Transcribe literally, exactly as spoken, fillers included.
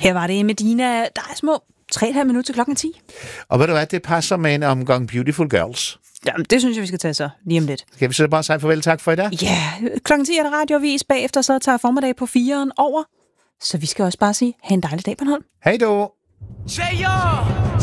Her var det Medina. Der er små tre og halvt minutter til klokken ti. Og ved du hvad, det passer med en omgang Beautiful Girls. Jamen, det synes jeg, vi skal tage så lige om lidt. Skal vi så bare sige farvel, tak for i dag? Ja, klokken ti er der radioavis. Bagefter så tager formiddag på firen over. Så vi skal også bare sige, have en dejlig dag, Bornholm. Hej då! Tjejer!